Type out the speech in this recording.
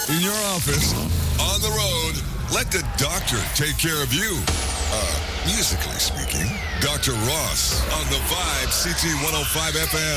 in your office, on the road. Let the doctor take care of you. Musically speaking, Dr. Ross on the Vibe CT 105 FM.